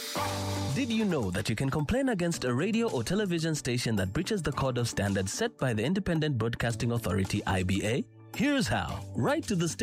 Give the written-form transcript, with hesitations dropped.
Did you know that you can complain against a radio or television station that breaches the code of standards set by the Independent Broadcasting Authority (IBA)? Here's how. Write to the station